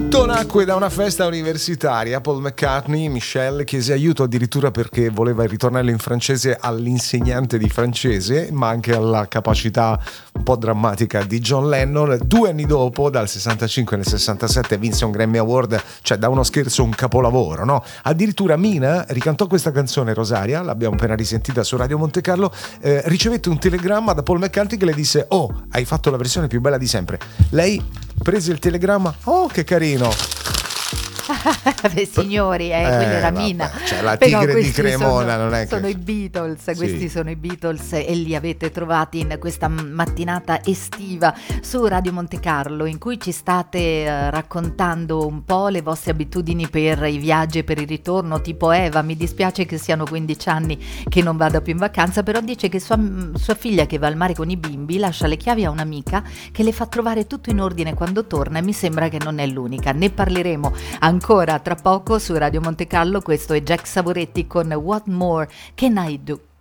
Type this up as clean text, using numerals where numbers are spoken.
Tutto nacque da una festa universitaria. Paul McCartney, Michelle, chiese aiuto addirittura perché voleva il ritornello in francese all'insegnante di francese, ma anche alla capacità un po' drammatica di John Lennon. 2 anni dopo, dal 65 nel 67, vinse un Grammy Award, cioè da uno scherzo un capolavoro, no? Addirittura Mina ricantò questa canzone, Rosaria, l'abbiamo appena risentita su Radio Monte Carlo, ricevette un telegramma da Paul McCartney che le disse: oh, hai fatto la versione più bella di sempre. Lei prese il telegramma, oh che carino. Beh, signori, quella era Mina. Cioè la tigre di Cremona non è sono che... i Beatles, sì. Questi sono i Beatles e li avete trovati in questa mattinata estiva su Radio Monte Carlo, in cui ci state raccontando un po' le vostre abitudini per i viaggi e per il ritorno. Tipo Eva, mi dispiace che siano 15 anni che non vada più in vacanza, però dice che sua figlia, che va al mare con i bimbi, lascia le chiavi a un'amica che le fa trovare tutto in ordine quando torna, e mi sembra che non è l'unica. Ne parleremo ancora tra poco su Radio Monte Carlo. Questo è Jack Savoretti con What More Can I Do.